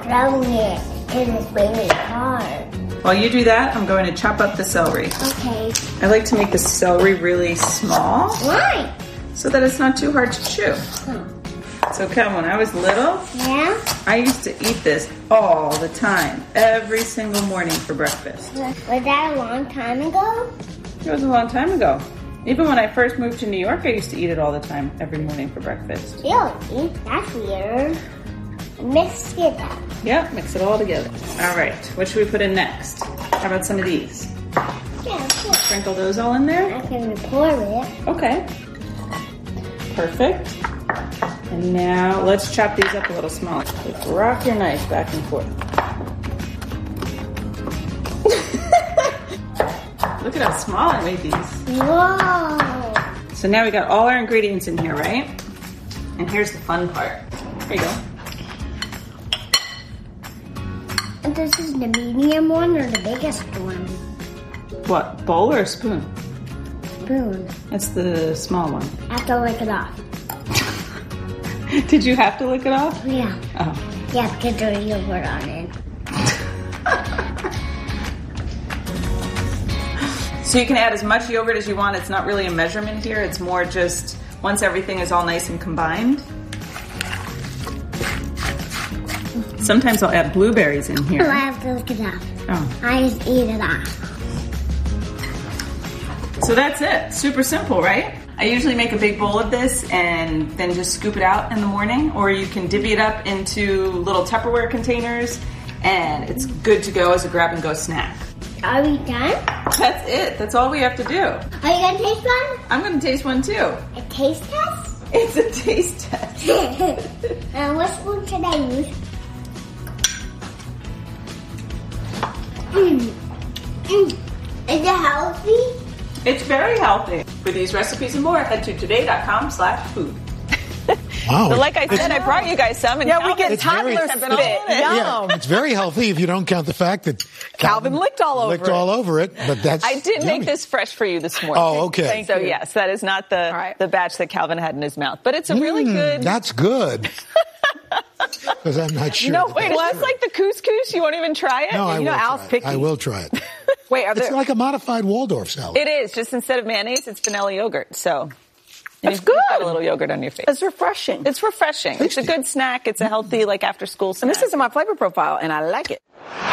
throwing it because it's really hard. While you do that, I'm going to chop up the celery. Okay. I like to make the celery really small. Why? So that it's not too hard to chew. So Kel, when I was little, I used to eat this all the time, every single morning for breakfast. Was that a long time ago? It was a long time ago. Even when I first moved to New York, I used to eat it all the time, every morning for breakfast. Really? That's weird. Mix it up. Yeah, mix it all together. All right, what should we put in next? How about some of these? Yeah, sure. Sprinkle those all in there? I can pour it. Okay. Perfect. And now let's chop these up a little smaller. Just rock your knife back and forth. Look at how small I made these. Whoa. So now we got all our ingredients in here, right? And here's the fun part. Here you go. And this is the medium one or the biggest one? What, bowl or a spoon? Spoon. That's the small one. I have to lick it off. Did you have to lick it off? Yeah. Oh. Yeah, because there's yogurt on it. So you can add as much yogurt as you want. It's not really a measurement here. It's more just once everything is all nice and combined. Sometimes I'll add blueberries in here. Oh, I have to lick it off. Oh. I just eat it off. So that's it. Super simple, right? I usually make a big bowl of this and then just scoop it out in the morning, or you can divvy it up into little Tupperware containers and it's good to go as a grab-and-go snack. Are we done? That's it. That's all we have to do. Are you going to taste one? I'm going to taste one too. A taste test? It's a taste test. What spoon should I use? Is it healthy? It's very healthy. For these recipes and more, head to today.com/food. Wow. But like I said, I brought you guys some. And Yeah, we get It's very- toddler spit. Yum. Yeah, it's very healthy if you don't count the fact that Calvin licked all over licked it. all over it. But that's I did yummy. make this fresh for you this morning. Oh, okay. Thank so yes, that is not the right. the batch that Calvin had in his mouth, but it's a really good. That's good. Because I'm not sure. No, wait, well, it's like the couscous. You won't even try it. No, I You know, will Al's try it. picky. I will try it. Wait, are It's there? like a modified Waldorf salad. It is just instead of mayonnaise, it's vanilla yogurt. So That's you've good. got a little yogurt on your face. It's refreshing. It's refreshing. It's a Tasty. good snack. It's a healthy, like after school And snack. this is in my flavor profile, and I like it.